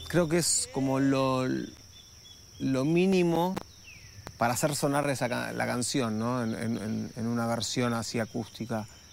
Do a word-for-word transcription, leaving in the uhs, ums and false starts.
creo que es como lo, lo mínimo para hacer sonar esa, ca- la canción, ¿no? En, en- en- en una versión así acústica.